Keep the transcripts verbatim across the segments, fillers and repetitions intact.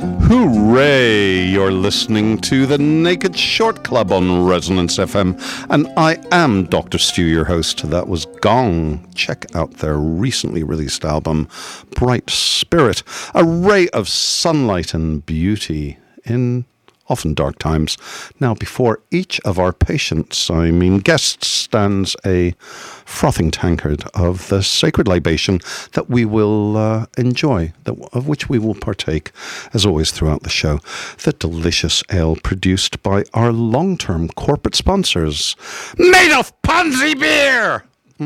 Hooray! You're listening to the Naked Short Club on Resonance F M, and I am Doctor Stu, your host. That was Gong. Check out their recently released album, Bright Spirit, a ray of sunlight and beauty in often dark times. Now, before each of our patients, I mean guests, stands a frothing tankard of the sacred libation that we will uh, enjoy, that, of which we will partake, as always, throughout the show. The delicious ale produced by our long-term corporate sponsors, made of Ponzi beer!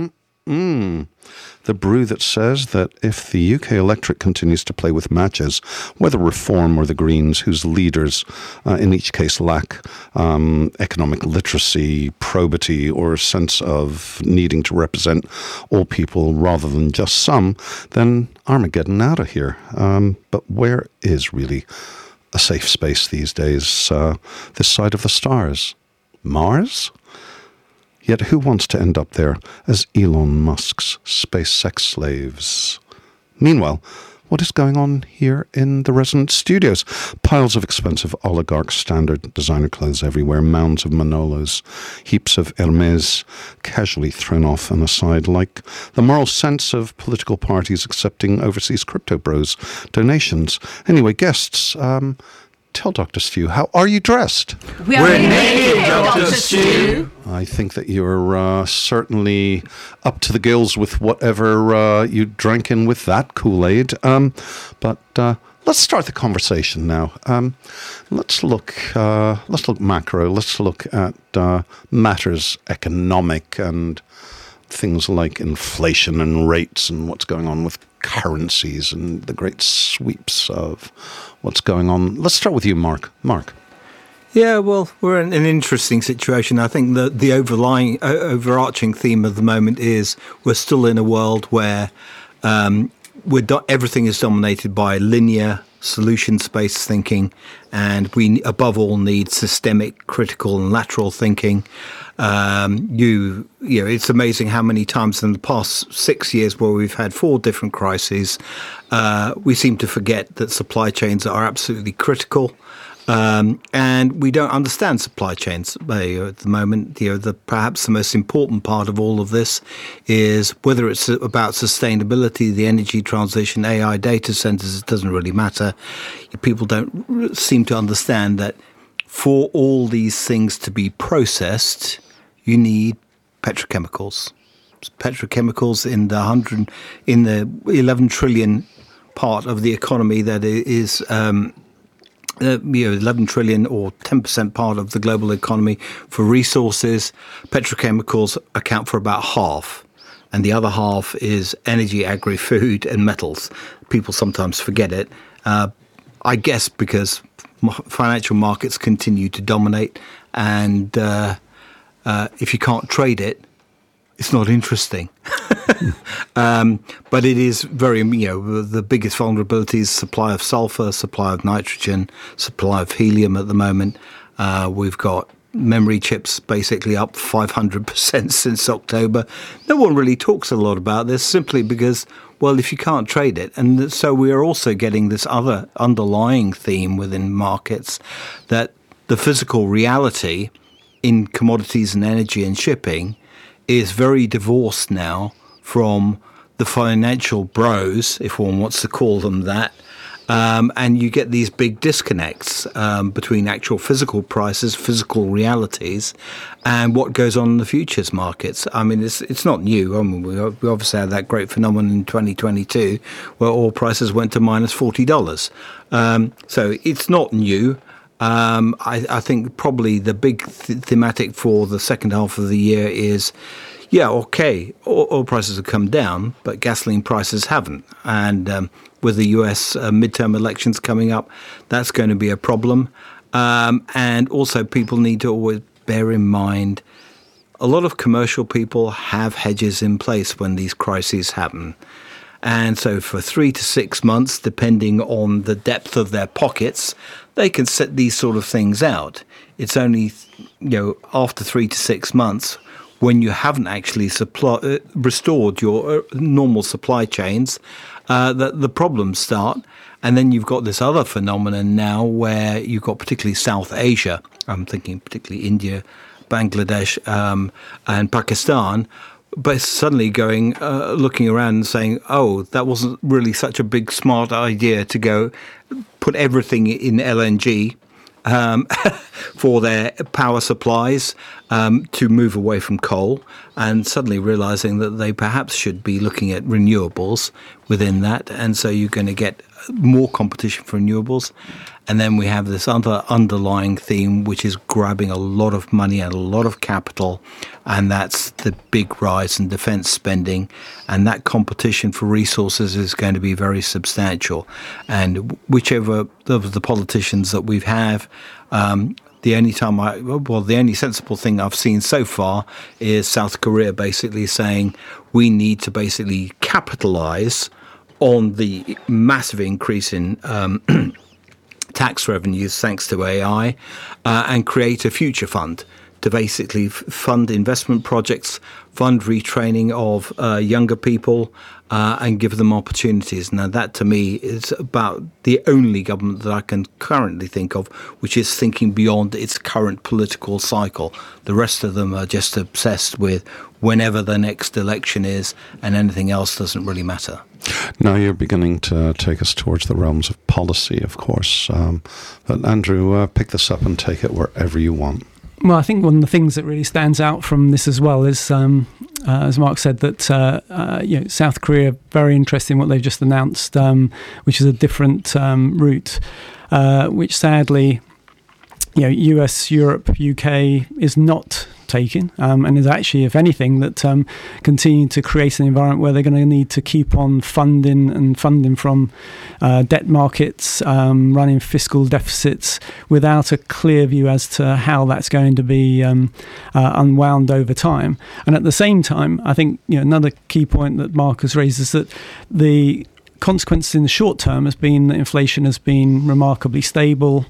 Mm-mm. The brew that says that if the U K electorate continues to play with matches, whether Reform or the Greens, whose leaders uh, in each case lack um, economic literacy, probity, or sense of needing to represent all people rather than just some, then Armageddon out of here. Um, but where is really a safe space these days, uh, this side of the stars? Mars? Yet who wants to end up there as Elon Musk's space sex slaves? Meanwhile, what is going on here in the Resonance Studios? Piles of expensive oligarch standard designer clothes everywhere, mounds of Manolos, heaps of Hermes casually thrown off and aside, like the moral sense of political parties accepting overseas crypto bros donations. Anyway, guests, um... tell Doctor Stu, how are you dressed? We are We're naked, Doctor Stu. I think that you're uh, certainly up to the gills with whatever uh, you drank in with that Kool-Aid. Um, but uh, let's start the conversation now. Um, let's look. Uh, let's look macro. Let's look at uh, matters economic and things like inflation and rates and what's going on with currencies and the great sweeps of what's going on. Let's start with you, Mark. Mark. Yeah, well, we're in an interesting situation. I think the the overlying, uh, overarching theme of the moment is we're still in a world where um, we're do- everything is dominated by linear, solution-based thinking, and we, above all, need systemic, critical, and lateral thinking. Um, you, you know, it's amazing how many times in the past six years where we've had four different crises, uh, we seem to forget that supply chains are absolutely critical. Um, and we don't understand supply chains at the moment. You know, the perhaps the most important part of all of this is whether it's about sustainability, the energy transition, A I, data centers. It doesn't really matter. People don't seem to understand that for all these things to be processed, you need petrochemicals. Petrochemicals in the hundred, in the eleven trillion part of the economy that is. Um, Uh, you know, eleven trillion or ten percent part of the global economy for resources. Petrochemicals account for about half, and the other half is energy, agri-food, and metals. People sometimes forget it. Uh, I guess because financial markets continue to dominate, and uh, uh, if you can't trade it, it's not interesting. um, but it is very, you know, the biggest vulnerability is supply of sulfur, supply of nitrogen, supply of helium at the moment. Uh, we've got memory chips basically up five hundred percent since October. No one really talks a lot about this simply because, well, if you can't trade it. And so we are also getting this other underlying theme within markets that the physical reality in commodities and energy and shipping is very divorced now from the financial bros, if one wants to call them that. Um, and you get these big disconnects um, between actual physical prices, physical realities, and what goes on in the futures markets. I mean, it's it's not new. I mean, we, we obviously had that great phenomenon in twenty twenty-two where oil prices went to minus forty dollars. Um, so it's not new. Um, I, I think probably the big th- thematic for the second half of the year is, yeah, okay, oil, oil prices have come down, but gasoline prices haven't. And um, with the U S uh, midterm elections coming up, that's going to be a problem. Um, and also people need to always bear in mind, a lot of commercial people have hedges in place when these crises happen. And so for three to six months, depending on the depth of their pockets, they can set these sort of things out. It's only, you know, after three to six months when you haven't actually supply, uh, restored your normal supply chains uh, that the problems start. And then you've got this other phenomenon now where you've got particularly South Asia, I'm thinking particularly India, Bangladesh um, and Pakistan, but suddenly going, uh, looking around and saying, oh, that wasn't really such a big, smart idea to go put everything in L N G um, for their power supplies, um, to move away from coal, and suddenly realizing that they perhaps should be looking at renewables within that. And so you're going to get more competition for renewables. And then we have this other underlying theme, which is grabbing a lot of money and a lot of capital, and that's the big rise in defense spending. And that competition for resources is going to be very substantial. And whichever of the politicians that we have, um, the only time I, well, the only sensible thing I've seen so far is South Korea basically saying we need to basically capitalize on the massive increase in um tax revenues thanks to A I, uh, and create a future fund to basically f- fund investment projects, fund retraining of uh, younger people, uh, and give them opportunities. Now, that to me is about the only government that I can currently think of which is thinking beyond its current political cycle. The rest of them are just obsessed with whenever the next election is, and anything else doesn't really matter. Now you're beginning to take us towards the realms of policy, of course. Um, but Andrew, uh, pick this up and take it wherever you want. Well, I think one of the things that really stands out from this as well is, um, uh, as Mark said, that uh, uh, you know, South Korea, very interested in what they've just announced, um, which is a different um, route, uh, which sadly, you know, U S, Europe, U K is not taking, um, and is actually, if anything, that um, continue to create an environment where they're going to need to keep on funding and funding from uh, debt markets, um, running fiscal deficits without a clear view as to how that's going to be um, uh, unwound over time. And at the same time, I think, you know, another key point that Mark has raised is that the consequence in the short term has been that inflation has been remarkably stable,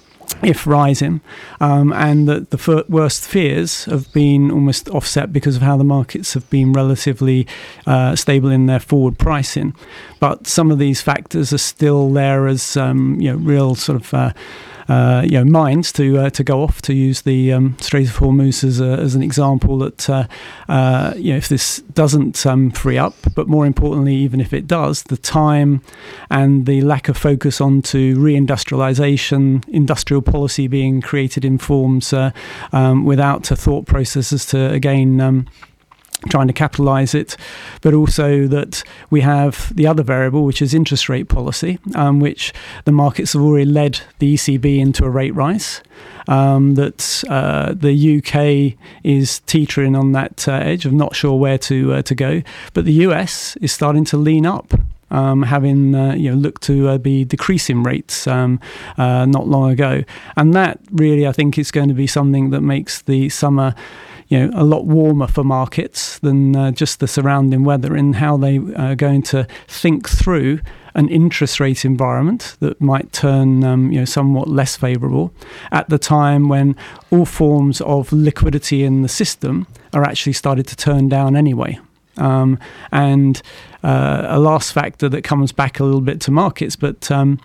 if rising, um, and that the f- worst fears have been almost offset because of how the markets have been relatively uh, stable in their forward pricing. But some of these factors are still there as um, you know, real sort of uh, uh, you know, mines to uh, to go off, to use the um, Strait of Hormuz as, a, as an example. That uh, uh, you know, if this doesn't um, free up, but more importantly, even if it does, the time and the lack of focus onto reindustrialization, industrial policy being created in forms uh, um, without a thought process as to, again, um, trying to capitalise it, but also that we have the other variable, which is interest rate policy, um, which the markets have already led the E C B into a rate rise. Um, that uh, the U K is teetering on that uh, edge of not sure where to uh, to go, but the U S is starting to lean up. Um, having uh, you know looked to uh, be decreasing rates um, uh, not long ago, and that really, I think, is going to be something that makes the summer, you know, a lot warmer for markets than uh, just the surrounding weather, in how they are going to think through an interest rate environment that might turn um, you know somewhat less favourable at the time when all forms of liquidity in the system are actually started to turn down anyway. Um, and uh, a last factor that comes back a little bit to markets, but um,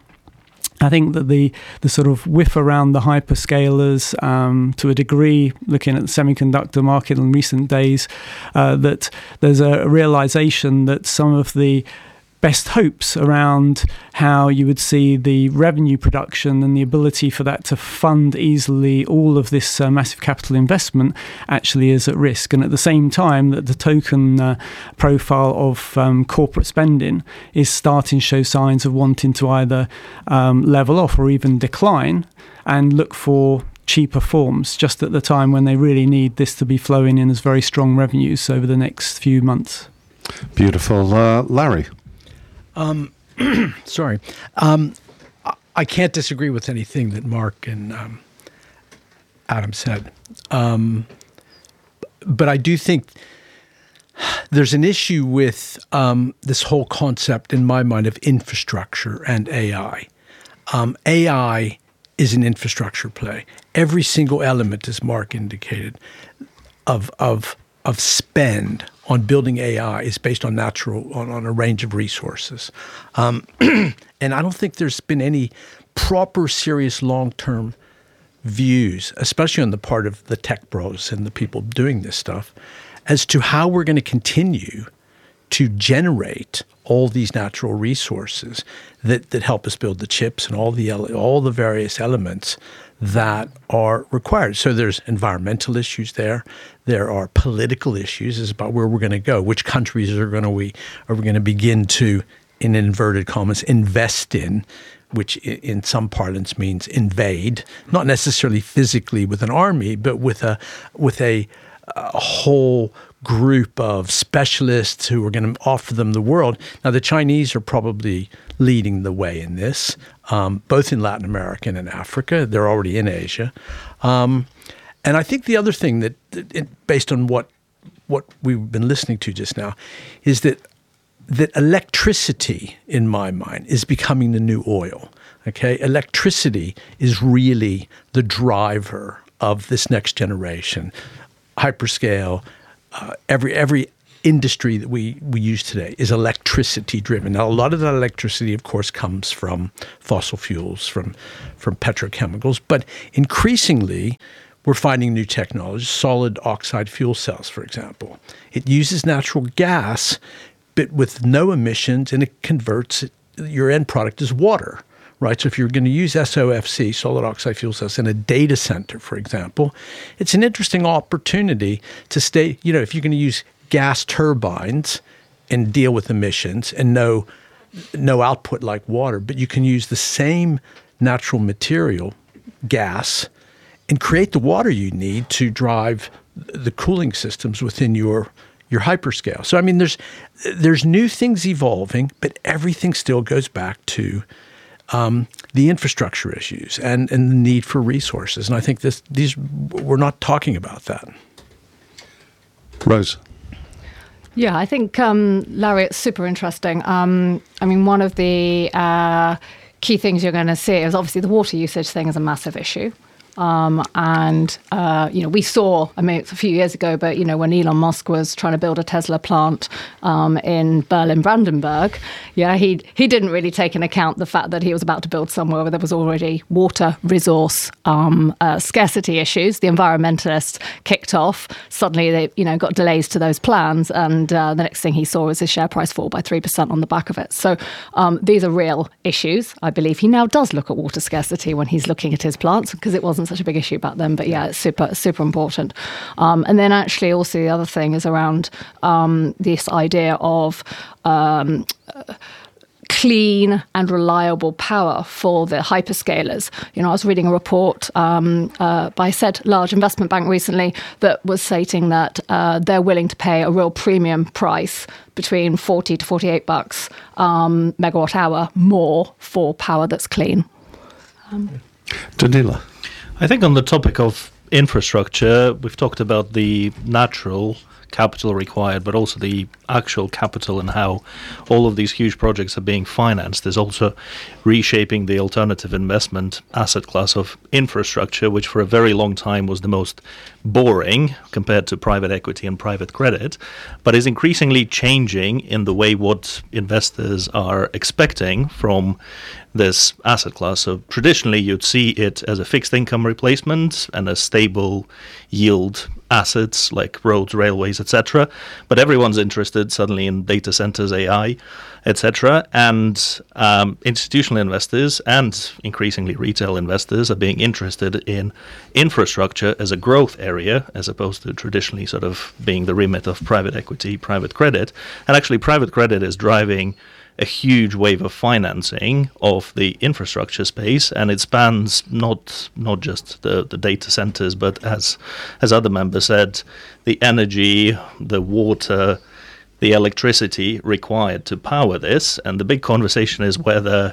I think that the the sort of whiff around the hyperscalers, um, to a degree, looking at the semiconductor market in recent days, uh, that there's a realization that some of the best hopes around how you would see the revenue production and the ability for that to fund easily all of this uh, massive capital investment actually is at risk. And at the same time, that the token uh, profile of um, corporate spending is starting to show signs of wanting to either um, level off or even decline, and look for cheaper forms just at the time when they really need this to be flowing in as very strong revenues over the next few months. Beautiful. Uh, Larry? Um, sorry. Um, I can't disagree with anything that Mark and um, Adam said. Um, but I do think there's an issue with um, this whole concept, in my mind, of infrastructure and A I. Um, A I is an infrastructure play. Every single element, as Mark indicated, of of of spend on building A I is based on natural, on, on a range of resources. Um, and I don't think there's been any proper, serious, long-term views, especially on the part of the tech bros and the people doing this stuff, as to how we're going to continue to generate all these natural resources that, that help us build the chips and all the all the various elements that are required. So there's environmental issues there. There are political issues as about where we're going to go. Which countries are going to we are we going to begin to, in inverted commas, invest in, which in some parlance means invade, not necessarily physically with an army, but with a with a, a whole group of specialists who are going to offer them the world. Now, the Chinese are probably leading the way in this, um, both in Latin America and in Africa. They're already in Asia. Um, and I think the other thing that, that, based on what what we've been listening to just now, is that that electricity, in my mind, is becoming the new oil. Okay, electricity is really the driver of this next generation. Hyperscale, uh, every every industry that we, we use today is electricity driven. Now, a lot of that electricity, of course, comes from fossil fuels, from from petrochemicals, but increasingly, we're finding new technologies, solid oxide fuel cells, for example. It uses natural gas, but with no emissions, and it converts it, your end product is water, right? So if you're going to use S O F C, solid oxide fuel cells, in a data center, for example, it's an interesting opportunity to stay, you know, if you're going to use gas turbines and deal with emissions and no, no output like water, but you can use the same natural material, gas, and create the water you need to drive the cooling systems within your your hyperscale. So, I mean, there's there's new things evolving, but everything still goes back to um, the infrastructure issues and, and the need for resources. And I think this these we're not talking about that. Rose. Yeah, I think, um, Larry, it's super interesting. Um, I mean, one of the uh, key things you're going to see is obviously the water usage thing is a massive issue. Um, and, uh, you know, we saw, I mean, it's a few years ago, but, you know, when Elon Musk was trying to build a Tesla plant um, in Berlin-Brandenburg, yeah, he he didn't really take into account the fact that he was about to build somewhere where there was already water resource um, uh, scarcity issues. The environmentalists kicked off. Suddenly, they, you know, got delays to those plans. And uh, the next thing he saw was his share price fall by three percent on the back of it. So um, these are real issues. I believe he now does look at water scarcity when he's looking at his plants, because it wasn't such a big issue back then, but yeah, it's super, super important. Um, and then actually also the other thing is around um, this idea of um, uh, clean and reliable power for the hyperscalers. You know, I was reading a report um, uh, by said large investment bank recently that was stating that uh, they're willing to pay a real premium price between forty to forty-eight bucks um, megawatt hour more for power that's clean. Um, Danila. I think on the topic of infrastructure, we've talked about the natural capital required, but also the actual capital and how all of these huge projects are being financed. There's also reshaping the alternative investment asset class of infrastructure, which for a very long time was the most boring compared to private equity and private credit, but is increasingly changing in the way what investors are expecting from this asset class. So traditionally, you'd see it as a fixed income replacement and a stable yield assets like roads, railways, et cetera. But everyone's interested suddenly in data centers, A I, et cetera. And um, institutional investors and increasingly retail investors are being interested in infrastructure as a growth area, as opposed to traditionally sort of being the remit of private equity, private credit. And actually, private credit is driving a huge wave of financing of the infrastructure space, and it spans not not just the, the data centers, but as as other members said, the energy, the water, the electricity required to power this. And the big conversation is whether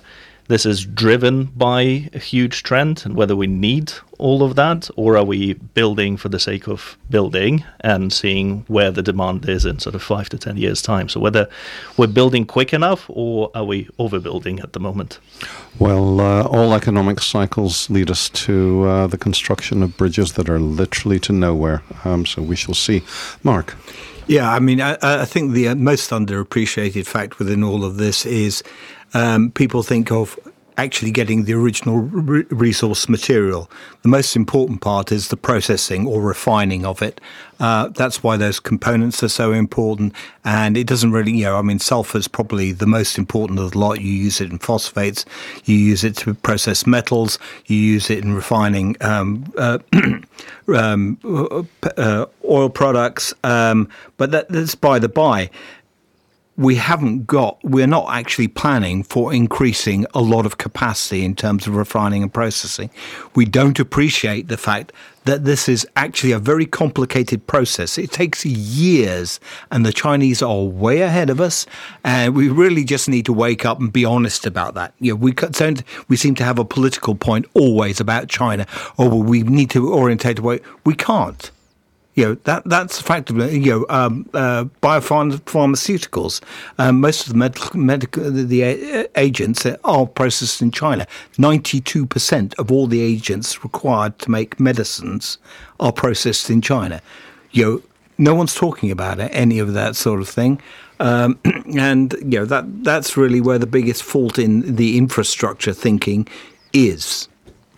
this is driven by a huge trend and whether we need all of that, or are we building for the sake of building and seeing where the demand is in sort of five to ten years' time? So whether we're building quick enough or are we overbuilding at the moment? Well, uh, all economic cycles lead us to uh, the construction of bridges that are literally to nowhere. Um, so we shall see. Mark? Yeah, I mean, I, I think the most underappreciated fact within all of this is um, people think of actually getting the original re- resource material. The most important part is the processing or refining of it. Uh, that's why those components are so important. And it doesn't really, you know, I mean, sulfur is probably the most important of the lot. You use it in phosphates. You use it to process metals. You use it in refining um, uh, um, uh, oil products. Um, but that, that's by the by. We haven't got, we're not actually planning for increasing a lot of capacity in terms of refining and processing. We don't appreciate the fact that this is actually a very complicated process. It takes years, and the Chinese are way ahead of us, and we really just need to wake up and be honest about that. You know, we don't, we seem to have a political point always about China, or we need to orientate away. We can't. You know, that that's a fact of, you know, um, uh, biopharmaceuticals. Um, most of the medical, medical the uh, agents are processed in China. ninety-two percent of all the agents required to make medicines are processed in China. You know, no one's talking about it, any of that sort of thing. Um, and, you know, that that's really where the biggest fault in the infrastructure thinking is.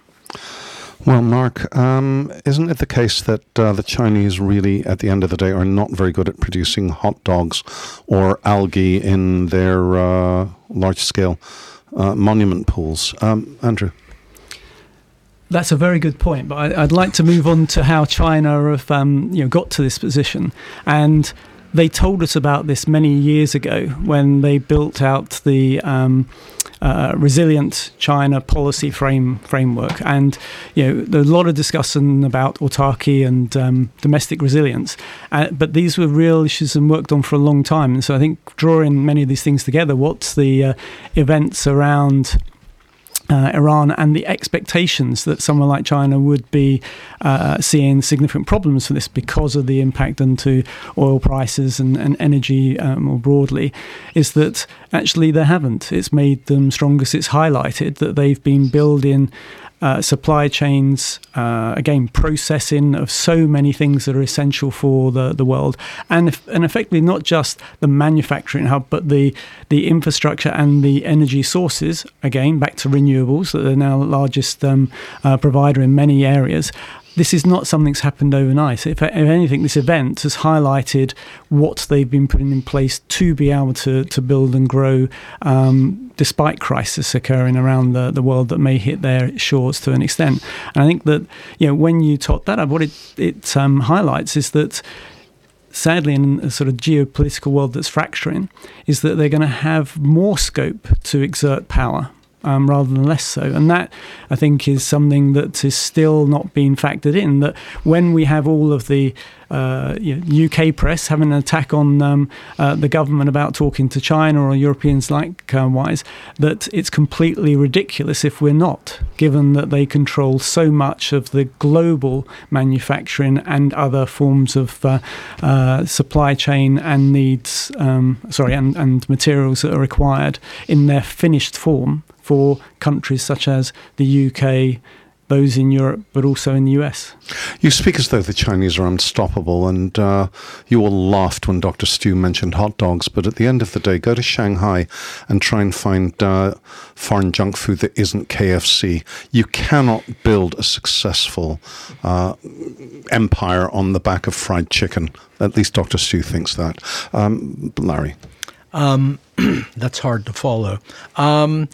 Well, Mark, um, isn't it the case that uh, the Chinese really, at the end of the day, are not very good at producing hot dogs or algae in their uh, large-scale uh, monument pools? Um, Andrew? That's a very good point, but I, I'd like to move on to how China have um, you know, got to this position. And they told us about this many years ago when they built out the um, uh, Resilient China policy frame framework. And you know, there's a lot of discussion about autarky and um, domestic resilience, uh, but these were real issues and worked on for a long time. And so I think drawing many of these things together, what's the uh, events around Uh, Iran and the expectations that someone like China would be uh, seeing significant problems for this because of the impact onto oil prices and, and energy uh, more broadly, is that actually they haven't. It's made them stronger. It's highlighted that they've been building Uh, supply chains, uh, again, processing of so many things that are essential for the, the world, and if, and effectively not just the manufacturing hub, but the the infrastructure and the energy sources. Again, back to renewables, that they're now the largest um, uh, provider in many areas. This is not something that's happened overnight. If, if anything, this event has highlighted what they've been putting in place to be able to, to build and grow um, despite crisis occurring around the, the world that may hit their shores to an extent. And I think that, you know, when you tot that up, what it, it um, highlights is that sadly, in a sort of geopolitical world that's fracturing, is that they're going to have more scope to exert power Um, rather than less so. And that, I think, is something that is still not being factored in, that when we have all of the uh, you know, U K press having an attack on um, uh, the government about talking to China or Europeans likewise, that it's completely ridiculous if we're not, given that they control so much of the global manufacturing and other forms of uh, uh, supply chain and needs, um, sorry, and, and materials that are required in their finished form for countries such as the U K, those in Europe, but also in the U S. You speak as though the Chinese are unstoppable, and uh, you all laughed when Doctor Stu mentioned hot dogs, but at the end of the day, go to Shanghai and try and find uh, foreign junk food that isn't K F C. You cannot build a successful uh, empire on the back of fried chicken. At least Doctor Stu thinks that. Um, Larry? Um, that's hard to follow. Um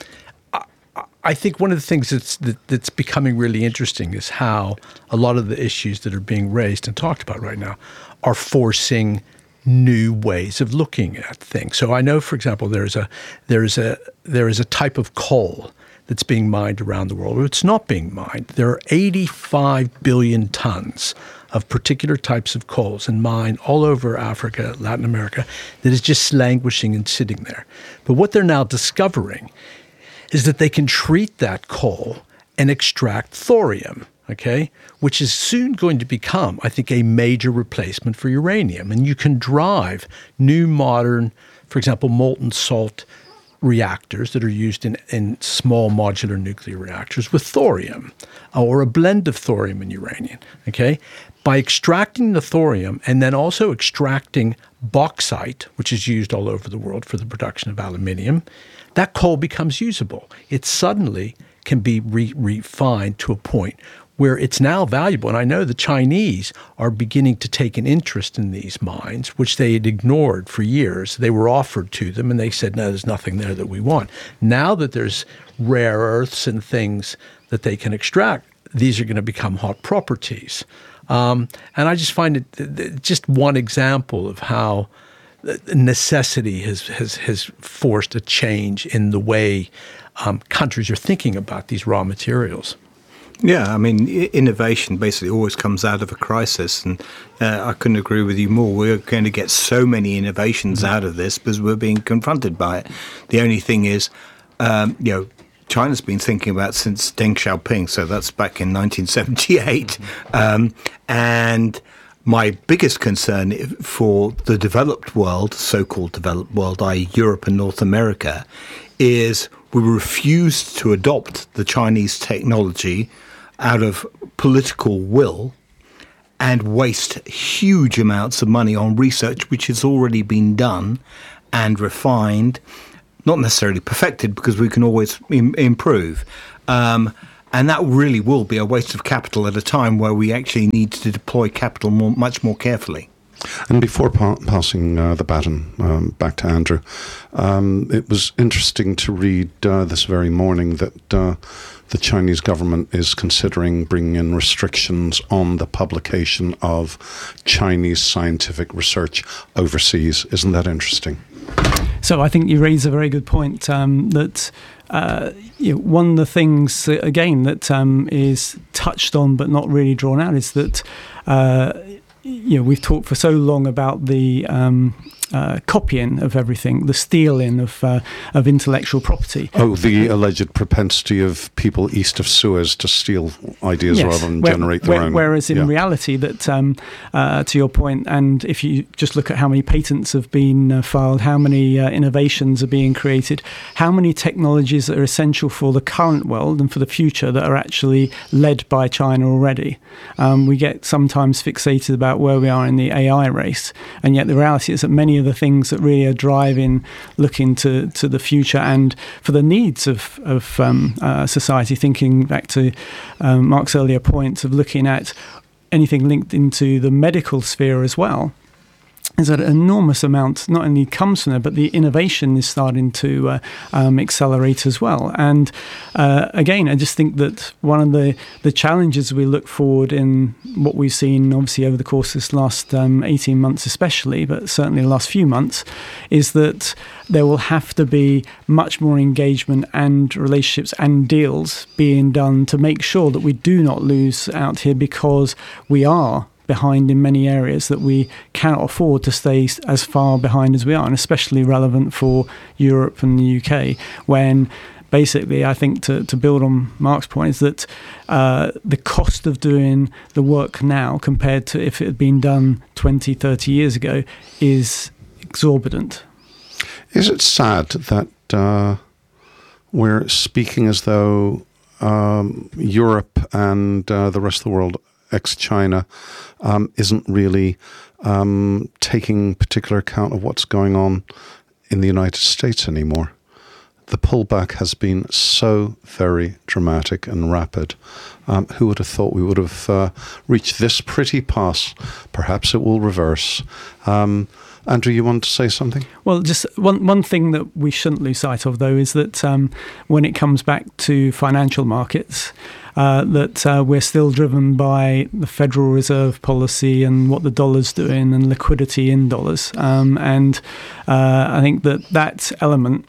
I think one of the things that's that, that's becoming really interesting is how a lot of the issues that are being raised and talked about right now are forcing new ways of looking at things. So I know, for example, there's a there is a there is a type of coal that's being mined around the world. It's not being mined. There are eighty-five billion tons of particular types of coals and mine all over Africa, Latin America, that is just languishing and sitting there. But what they're now discovering is that they can treat that coal and extract thorium, okay, which is soon going to become, I think, a major replacement for uranium. And you can drive new modern, for example, molten salt reactors that are used in, in small modular nuclear reactors with thorium, or a blend of thorium and uranium, okay? By extracting the thorium and then also extracting bauxite, which is used all over the world for the production of aluminium, that coal becomes usable. It suddenly can be re- refined to a point where it's now valuable. And I know the Chinese are beginning to take an interest in these mines, which they had ignored for years. They were offered to them, and they said, no, there's nothing there that we want. Now that there's rare earths and things that they can extract, these are going to become hot properties. Um, and I just find it th- th- just one example of how necessity has, has, has forced a change in the way um, countries are thinking about these raw materials. Yeah, I mean, innovation basically always comes out of a crisis, and uh, I couldn't agree with you more. We're going to get so many innovations mm-hmm. out of this because we're being confronted by it. The only thing is, um, you know, China's been thinking about since Deng Xiaoping, so that's back in nineteen seventy-eight. Mm-hmm. Um, and my biggest concern for the developed world, so-called developed world, that is. Europe and North America, is we refused to adopt the Chinese technology out of political will and waste huge amounts of money on research which has already been done and refined, not necessarily perfected because we can always im- improve. Um, and that really will be a waste of capital at a time where we actually need to deploy capital more, much more carefully. And before pa- passing uh, the baton um, back to Andrew, um, it was interesting to read uh, this very morning that uh, the Chinese government is considering bringing in restrictions on the publication of Chinese scientific research overseas. Isn't that interesting? So I think you raise a very good point, um, that uh, you know, one of the things, uh, again, that um, is touched on but not really drawn out is that uh, you know, we've talked for so long about the um, uh, copying of everything, the stealing of uh, of intellectual property. Oh, the alleged propensity of people east of Suez to steal ideas yes. rather than where, generate their where, own. Whereas in yeah. reality, that um, uh, to your point, and if you just look at how many patents have been uh, filed, how many uh, innovations are being created, how many technologies that are essential for the current world and for the future that are actually led by China already. Um, we get sometimes fixated about where we are in the A I race, and yet the reality is that many of the things that really are driving looking to, to the future and for the needs of, of um, uh, society, thinking back to um, Mark's earlier points of looking at anything linked into the medical sphere as well, is that an enormous amount not only comes from there, but the innovation is starting to uh, um, accelerate as well. And uh, again, I just think that one of the, the challenges we look forward in what we've seen, obviously, over the course of this last um, eighteen months especially, but certainly the last few months, is that there will have to be much more engagement and relationships and deals being done to make sure that we do not lose out here, because we are behind in many areas that we cannot afford to stay as far behind as we are, and especially relevant for Europe and the U K, when basically I think to, to build on Mark's point is that uh, the cost of doing the work now compared to if it had been done twenty, thirty years ago is exorbitant. Is it sad that uh, we're speaking as though um, Europe and uh, the rest of the world ex-China um, isn't really um, taking particular account of what's going on in the United States anymore? The pullback has been so very dramatic and rapid. Um, who would have thought we would have uh, reached this pretty pass? Perhaps it will reverse. Um, Andrew, you want to say something? Well, just one one thing that we shouldn't lose sight of, though, is that um, when it comes back to financial markets, uh, that uh, we're still driven by the Federal Reserve policy and what the dollar's doing and liquidity in dollars. Um, and uh, I think that that element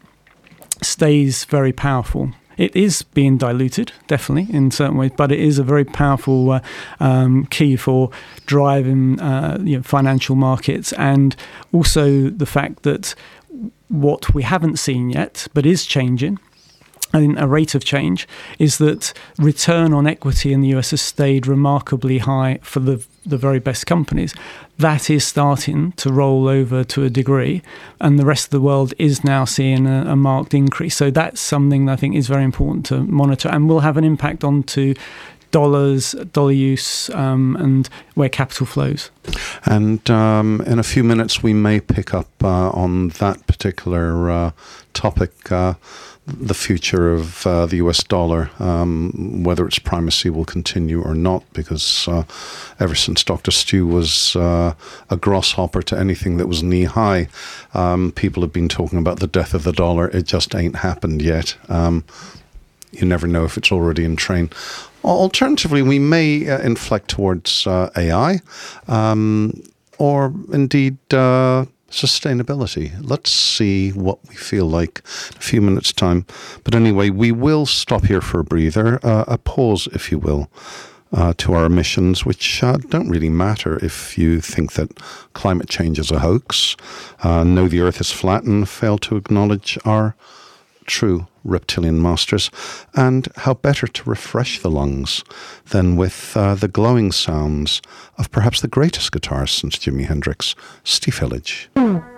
stays very powerful. It is being diluted, definitely, in certain ways, but it is a very powerful uh, um, key for driving uh, you know, financial markets, and also the fact that what we haven't seen yet, but is changing, I think a rate of change, is that return on equity in the U S has stayed remarkably high for the the very best companies. That is starting to roll over to a degree, and the rest of the world is now seeing a, a marked increase. So that's something that I think is very important to monitor, and will have an impact onto dollars, dollar use, um, and where capital flows. And um, in a few minutes, we may pick up uh, on that particular uh, topic, uh, the future of uh, the U S dollar, um, whether its primacy will continue or not, because uh, ever since Doctor Stu was uh, a grasshopper to anything that was knee-high, um, people have been talking about the death of the dollar. It just ain't happened yet. Um, you never know if it's already in train. Alternatively, we may uh, inflect towards uh, A I, um, or indeed uh, sustainability. Let's see what we feel like in a few minutes' time. But anyway, we will stop here for a breather, uh, a pause, if you will, uh, to our emissions, which uh, don't really matter if you think that climate change is a hoax, uh, know the Earth is flat, and fail to acknowledge our true reptilian masters, and how better to refresh the lungs than with uh, the glowing sounds of perhaps the greatest guitarist since Jimi Hendrix, Steve Hillage.